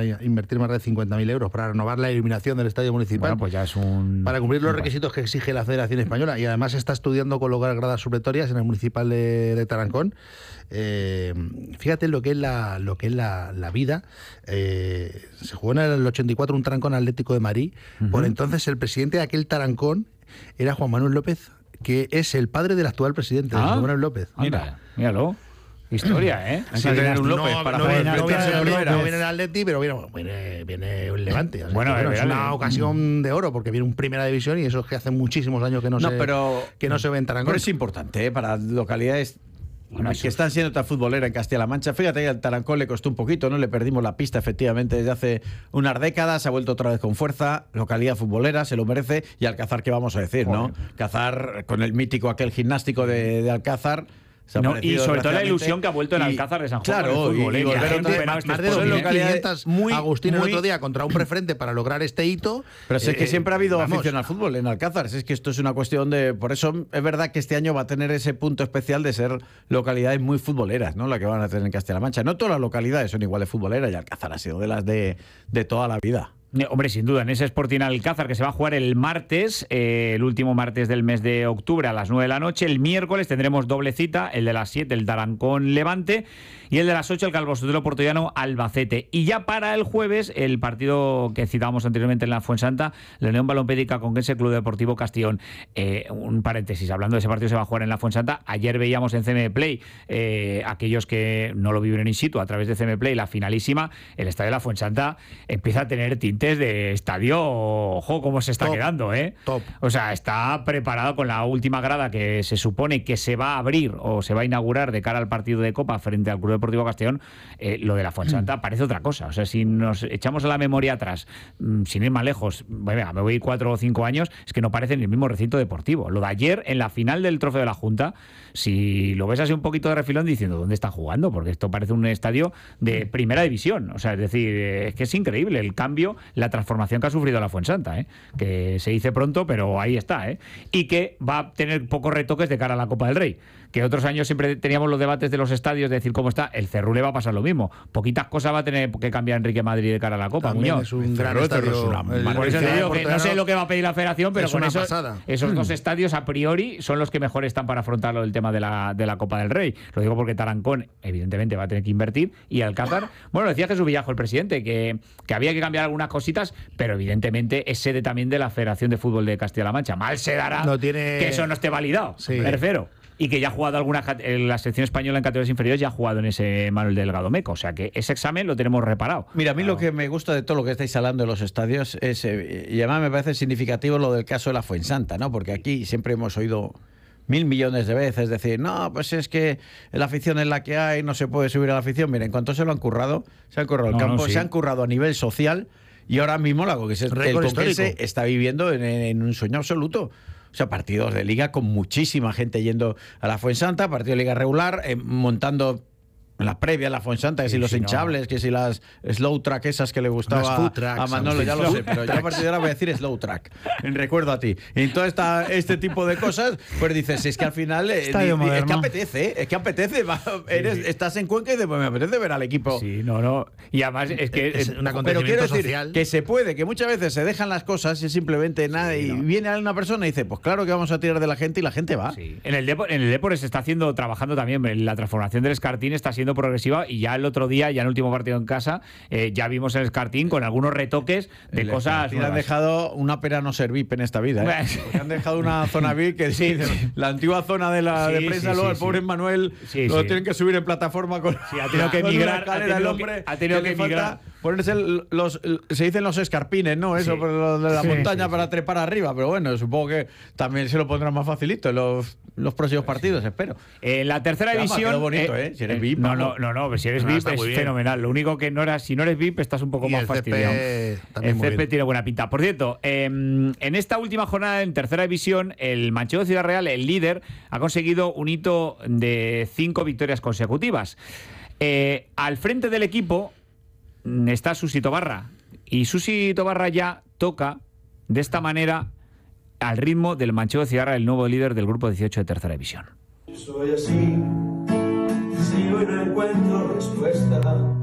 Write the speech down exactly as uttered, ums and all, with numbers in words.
a invertir más de cincuenta mil euros para renovar la iluminación del estadio municipal. Bueno, pues ya es un... Para cumplir los requisitos que exige la Federación Española. Y además está estudiando colocar gradas supletorias en el municipal de, de Tarancón. Eh, fíjate lo que es la, lo que es la, la vida. Eh, se jugó en el ochenta y cuatro un Tarancón Atlético de Madrid. Uh-huh. Por entonces el presidente de aquel Tarancón era Juan Manuel López, que es el padre del actual presidente, ah, Juan Manuel López. Mira, míralo. Historia, ¿eh? Sí, tener un López no, para no, viene, no, viene, no, no viene el Atleti, pero viene, viene, viene el Levante. O sea, bueno, bueno, es una ocasión de oro porque viene un Primera División y eso es que hace muchísimos años que no, no se, pero, que no se ve en Tarancón. Pero es importante, ¿eh? Para localidades bueno, que están siendo tan futbolera en Castilla-La Mancha. Fíjate que al Tarancón le costó un poquito, ¿no? Le perdimos la pista, efectivamente, desde hace unas décadas. Se ha vuelto otra vez con fuerza. Localidad futbolera, se lo merece. Y Alcázar, ¿qué vamos a decir, Joder. no? Alcázar, con el mítico aquel gimnástico de, de Alcázar. No, y sobre todo la ilusión que ha vuelto en Alcázar de San Juan. Claro, el fútbol, y, y volver otra vez, más, más de dos mil quinientas muy, Agustín muy, el otro día contra un preferente para lograr este hito. Pero si es que eh, siempre ha habido vamos. afición al fútbol en Alcázar. Si es que esto es una cuestión de... Por eso es verdad que este año va a tener ese punto especial de ser localidades muy futboleras, ¿no? La que van a tener en Castilla-La Mancha. No todas las localidades son iguales futboleras y Alcázar ha sido de las de, de toda la vida. Hombre, sin duda, en ese Sporting Alcázar que se va a jugar el martes, eh, el último martes del mes de octubre a las nueve de la noche. El miércoles tendremos doble cita, el de las siete, el Tarancón Levante, y el de las ocho, el Calvo Sotelo Portollano Albacete. Y ya para el jueves, el partido que citábamos anteriormente en la Fuensanta, la Unión Balompédica Conquense Club Deportivo Castellón. Eh, un paréntesis, hablando de ese partido, se va a jugar en la Fuensanta. Ayer veíamos en C M Play, eh, aquellos que no lo viven in situ, a través de C M Play, la finalísima. El estadio de la Fuensanta empieza a tener tintes de estadio, ojo cómo se está top, quedando, ¿eh? Top. O sea, está preparado con la última grada que se supone que se va a abrir o se va a inaugurar de cara al partido de Copa frente al Club Deportivo Castellón. Eh, lo de la Fuensanta mm. parece otra cosa. O sea, si nos echamos a la memoria atrás, mmm, sin ir más lejos, venga, me voy cuatro o cinco años, es que no parece ni el mismo recinto deportivo. Lo de ayer, en la final del Trofeo de la Junta, si lo ves así un poquito de refilón diciendo, ¿dónde están jugando? Porque esto parece un estadio de primera división. O sea, es decir, es que es increíble el cambio, la transformación que ha sufrido la Fuensanta, ¿eh? Que se dice pronto, pero ahí está, ¿eh? Y que va a tener pocos retoques de cara a la Copa del Rey. Que otros años siempre teníamos los debates de los estadios de decir cómo está. El Cerrule va a pasar lo mismo. Poquitas cosas va a tener que cambiar Enrique Madrid de cara a la Copa. También Muñoz. Es un gran estadio. Es una Por eso te digo que no sé lo que va a pedir la Federación, pero con esos, esos mm. dos estadios a priori son los que mejor están para afrontarlo el tema de la, de la Copa del Rey. Lo digo porque Tarancón evidentemente va a tener que invertir y Alcázar, bueno, decía Jesús Villajo, el presidente, que, que había que cambiar algunas cositas, pero evidentemente es sede también de la Federación de Fútbol de Castilla-La Mancha. Mal se dará no tiene... que eso no esté validado, sí. me refiero. Y que ya ha jugado alguna, la selección española en categorías inferiores ya ha jugado en ese Manuel Delgado Meco, o sea que ese examen lo tenemos reparado. Mira, a mí claro. Lo que me gusta de todo lo que estáis hablando de los estadios es, eh, y además me parece significativo lo del caso de la Fuensanta, ¿no? Porque aquí siempre hemos oído mil millones de veces decir, no, pues es que la afición es la que hay, no se puede subir a la afición. Mira, en cuanto se lo han currado, se han currado el no, campo, no, sí. se han currado a nivel social y ahora mismo lo que es el Conquense está viviendo en, en un sueño absoluto. O sea, partidos de liga con muchísima gente yendo a la Fuensanta, partido de liga regular, eh, montando la previa, la Fuensanta, que sí, si los sí, hinchables, no. que si las slow track esas que le gustaba tracks, a Manolo, ya lo sé, pero yo a partir de ahora voy a decir slow track, en recuerdo a ti. Y en todo esta, este tipo de cosas, pues dices, es que al final eh, di, di, es que apetece, es que apetece, va, eres, sí. estás en Cuenca y dices, pues me apetece ver al equipo. Sí, no, no. Y además es que es, es un acontecimiento pero quiero decir social. Que se puede, que muchas veces se dejan las cosas y simplemente nada, sí, y no. viene una persona y dice, pues claro que vamos a tirar de la gente y la gente va. Sí. En el Depor, en el Depor se está haciendo, trabajando también, la transformación del Escartín está siendo progresiva y ya el otro día, ya en el último partido en casa, eh, ya vimos el Escartín con algunos retoques de el cosas. Han dejado una pera no ser V I P en esta vida. ¿eh? Porque han dejado una zona V I P que sí, la antigua zona de la sí, de prensa, sí, luego sí, el pobre sí. Manuel sí, lo sí. tienen que subir en plataforma con. Sí, ha tenido que emigrar. Ha tenido el hombre, que, ha tenido que, que emigrar. Ponerse el, los, se dicen los escarpines, ¿no? Eso, sí. por lo de la sí, montaña sí, para sí. trepar arriba. Pero bueno, supongo que también se lo pondrán más facilito en los, los próximos partidos, sí. espero. En la tercera Además, división. Quedó bonito, ¿eh? Si eres V I P. No, no, no, no, si eres no, V I P es fenomenal. Lo único que no era, si no eres V I P, estás un poco y más el fastidiado. C P el C P tiene buena pinta. Por cierto, eh, en esta última jornada en tercera división, el Manchego Ciudad Real, el líder, ha conseguido un hito de cinco victorias consecutivas. Eh, al frente del equipo está Susi Tobarra. Y Susi Tobarra ya toca de esta manera al ritmo del Manchego Ciudad Real, el nuevo líder del grupo dieciocho de tercera división. Soy así, si hoy no encuentro respuesta.